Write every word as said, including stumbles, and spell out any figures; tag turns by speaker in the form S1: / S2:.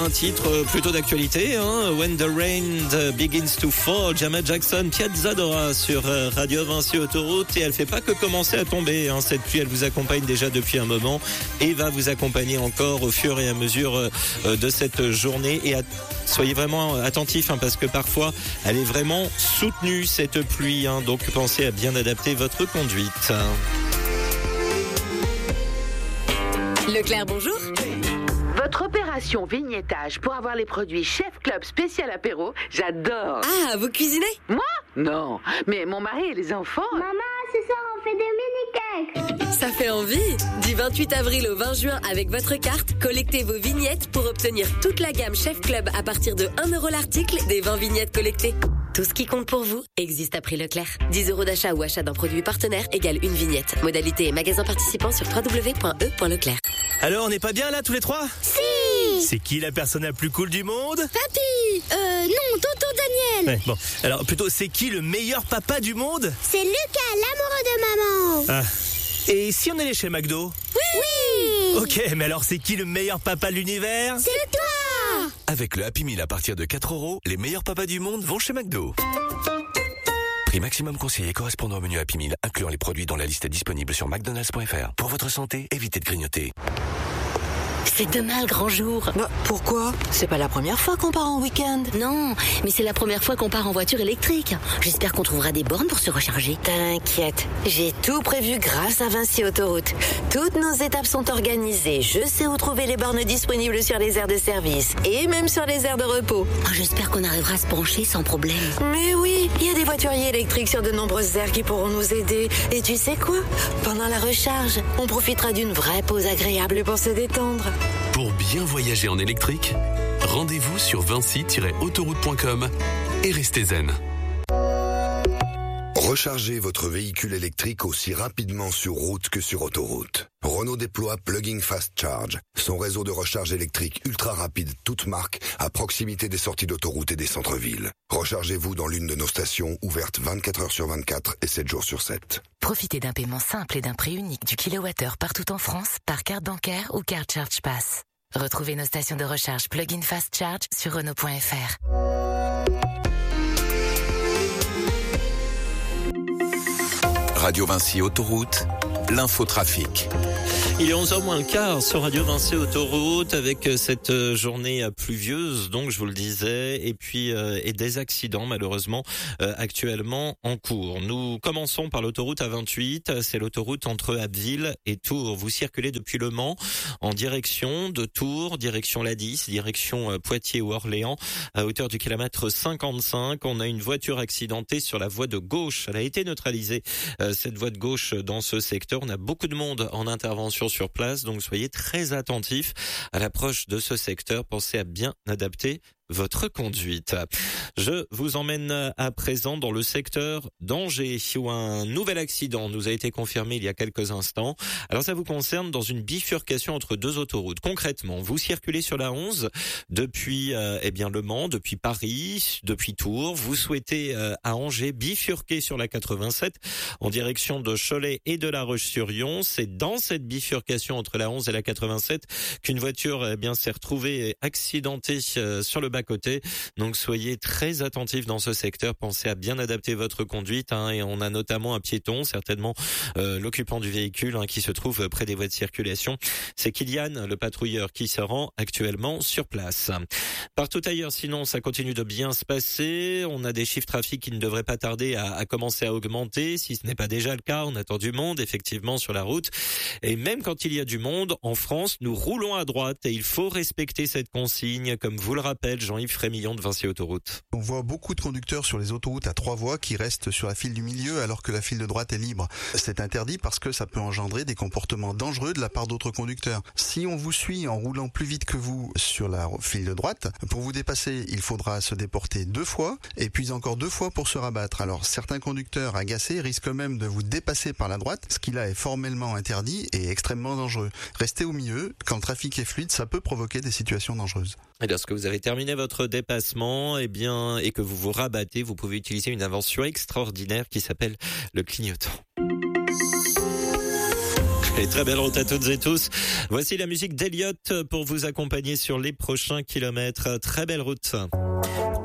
S1: Un titre plutôt d'actualité, hein, When the Rain Begins to Fall, Janet Jackson, Piazza Dora sur Radio Vinci Autoroute, et elle fait pas que commencer à tomber, hein, cette pluie, elle vous accompagne déjà depuis un moment et va vous accompagner encore au fur et à mesure de cette journée. Et à, soyez vraiment attentifs, hein, parce que parfois elle est vraiment soutenue cette pluie, hein, donc pensez à bien adapter votre conduite.
S2: Leclerc, bonjour.
S3: Votre opération vignettage pour avoir les produits Chef Club spécial apéro, j'adore.
S2: Ah, vous cuisinez?
S3: Moi? Non, mais mon mari et les enfants...
S4: Maman, ce soir on fait des mini-cakes.
S2: Ça fait envie. Du vingt-huit avril au vingt juin avec votre carte, collectez vos vignettes pour obtenir toute la gamme Chef Club à partir de un euro l'article des vingt vignettes collectées. Tout ce qui compte pour vous existe à prix Leclerc. dix euros d'achat ou achat d'un produit partenaire égale une vignette. Modalité et magasin participant sur w w w point e point leclerc.
S5: Alors, on n'est pas bien là tous les trois?
S4: Si.
S5: C'est qui la personne la plus cool du monde?
S4: Papy. Euh, non, tonton Daniel.
S5: Ouais, bon, alors plutôt, c'est qui le meilleur papa du monde?
S4: C'est Lucas, l'amoureux de maman.
S5: Ah. Et si on allait chez McDo?
S4: Oui.
S5: Ok, mais alors c'est qui le meilleur papa de l'univers?
S4: C'est toi.
S6: Avec le Happy Meal à partir de quatre euros, les meilleurs papas du monde vont chez McDo. Prix maximum conseillé correspondant au menu Happy Meal, incluant les produits dont la liste est disponible sur mcdonalds point f r. Pour votre santé, évitez de grignoter.
S7: C'est demain le grand jour.
S8: Bah, pourquoi? C'est pas la première fois qu'on part en week-end.
S7: Non, mais c'est la première fois qu'on part en voiture électrique. J'espère qu'on trouvera des bornes pour se recharger.
S8: T'inquiète, j'ai tout prévu grâce à Vinci Autoroute. Toutes nos étapes sont organisées. Je sais où trouver les bornes disponibles sur les aires de service et même sur les aires de repos.
S7: Oh, j'espère qu'on arrivera à se brancher sans problème.
S8: Mais oui, il y a des voituriers électriques sur de nombreuses aires qui pourront nous aider. Et tu sais quoi? Pendant la recharge, on profitera d'une vraie pause agréable pour se détendre.
S6: Pour bien voyager en électrique, rendez-vous sur vinci tiret autoroute point com et restez zen.
S9: Rechargez votre véhicule électrique aussi rapidement sur route que sur autoroute. Renault déploie Plug-in Fast Charge, son réseau de recharge électrique ultra rapide, toute marque, à proximité des sorties d'autoroute et des centres-villes. Rechargez-vous dans l'une de nos stations ouvertes vingt-quatre heures sur vingt-quatre et sept jours sur sept.
S10: Profitez d'un paiement simple et d'un prix unique du kilowattheure partout en France par carte bancaire ou carte Charge Pass. Retrouvez nos stations de recharge Plug-in Fast Charge sur Renault point f r.
S6: Radio Vinci Autoroute, l'infotrafic.
S1: Il est onze heures moins le quart sur Radio Vinci Autoroute avec cette journée pluvieuse, donc je vous le disais, et puis euh, et des accidents malheureusement euh, actuellement en cours. Nous commençons par l'autoroute A vingt-huit, c'est l'autoroute entre Abbeville et Tours. Vous circulez depuis Le Mans en direction de Tours, direction l'A dix, direction Poitiers ou Orléans, à hauteur du kilomètre cinquante-cinq. On a une voiture accidentée sur la voie de gauche. Elle a été neutralisée, euh, cette voie de gauche dans ce secteur. On a beaucoup de monde en intervention sur place, donc soyez très attentifs à l'approche de ce secteur. Pensez à bien adapter votre conduite. Je vous emmène à présent dans le secteur d'Angers où un nouvel accident nous a été confirmé il y a quelques instants. Alors ça vous concerne dans une bifurcation entre deux autoroutes. Concrètement, vous circulez sur la onze depuis euh, eh bien Le Mans, depuis Paris, depuis Tours. Vous souhaitez euh, à Angers bifurquer sur la quatre-vingt-sept en direction de Cholet et de La Roche-sur-Yon. C'est dans cette bifurcation entre la onze et la quatre-vingt-sept qu'une voiture eh bien s'est retrouvée accidentée euh, sur le bas côté. Donc soyez très attentifs dans ce secteur. Pensez à bien adapter votre conduite, hein, et on a notamment un piéton, certainement euh, l'occupant du véhicule, hein, qui se trouve près des voies de circulation. C'est Kylian, le patrouilleur, qui se rend actuellement sur place. Partout ailleurs, sinon, ça continue de bien se passer. On a des chiffres trafic qui ne devraient pas tarder à, à commencer à augmenter. Si ce n'est pas déjà le cas, on attend du monde, effectivement, sur la route. Et même quand il y a du monde, en France, nous roulons à droite et il faut respecter cette consigne, comme vous le rappelle Jean-Yves Frémillon de Vinci Autoroute.
S11: On voit beaucoup de conducteurs sur les autoroutes à trois voies qui restent sur la file du milieu alors que la file de droite est libre. C'est interdit parce que ça peut engendrer des comportements dangereux de la part d'autres conducteurs. Si on vous suit en roulant plus vite que vous sur la file de droite, pour vous dépasser, il faudra se déporter deux fois et puis encore deux fois pour se rabattre. Alors certains conducteurs agacés risquent même de vous dépasser par la droite, ce qui là est formellement interdit et extrêmement dangereux. Restez au milieu, quand le trafic est fluide, ça peut provoquer des situations dangereuses.
S1: Et lorsque vous avez terminé votre dépassement, eh bien, et que vous vous rabattez, vous pouvez utiliser une invention extraordinaire qui s'appelle le clignotant. Et très belle route à toutes et tous. Voici la musique d'Elliott pour vous accompagner sur les prochains kilomètres. Très belle route.